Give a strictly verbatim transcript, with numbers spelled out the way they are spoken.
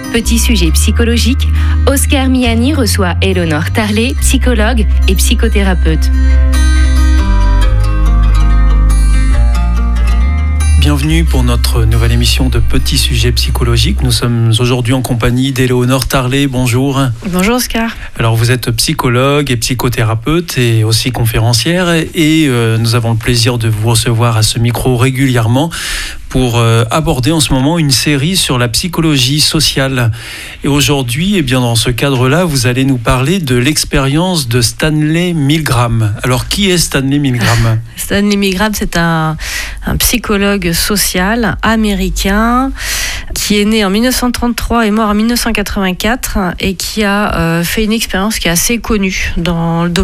Petit sujet psychologique, Oscar Miani reçoit Éléonore Tarlet, psychologue et psychothérapeute. Bienvenue pour notre nouvelle émission de Petit sujet psychologique. Nous sommes aujourd'hui en compagnie d'Éléonore Tarlet. Bonjour. Bonjour Oscar. Alors vous êtes psychologue et psychothérapeute et aussi conférencière et euh, nous avons le plaisir de vous recevoir à ce micro régulièrement pour euh, aborder en ce moment une série sur la psychologie sociale. Et aujourd'hui, eh bien, dans ce cadre-là, vous allez nous parler de l'expérience de Stanley Milgram. Alors, qui est Stanley Milgram ? Stanley Milgram, c'est un, un psychologue social américain qui est né en dix-neuf cent trente-trois et mort en dix-neuf cent quatre-vingt-quatre et qui a euh, fait une expérience qui est assez connue dans le domaine